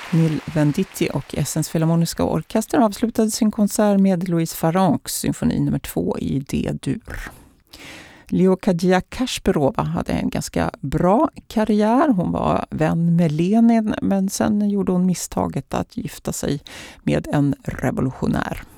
Nil Venditti och Essens Filharmoniska Orkester avslutade sin konsert med Louise Farrencs symfoni nummer 2 i D-dur. Leocadia Kasparova hade en ganska bra karriär. Hon var vän med Lenin, men sen gjorde hon misstaget att gifta sig med en revolutionär.